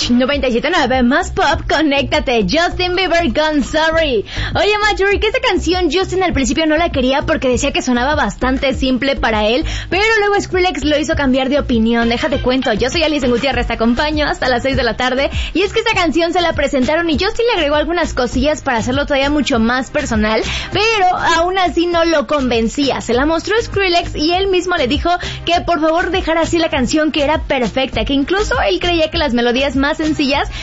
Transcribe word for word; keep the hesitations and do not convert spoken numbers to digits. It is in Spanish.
noventa y siete punto nueve más pop, conéctate. Justin Bieber con Sorry. Oye, Marjorie, que esta canción Justin al principio no la quería porque decía que sonaba bastante simple para él, pero luego Skrillex lo hizo cambiar de opinión. Déjate cuento, yo soy Alison Gutiérrez, te acompaño hasta las seis de la tarde, y es que esta canción se la presentaron y Justin le agregó algunas cosillas para hacerlo todavía mucho más personal, pero aún así no lo convencía. Se la mostró Skrillex y él mismo le dijo que por favor dejara así la canción, que era perfecta, que incluso él creía que las melodías más sencillas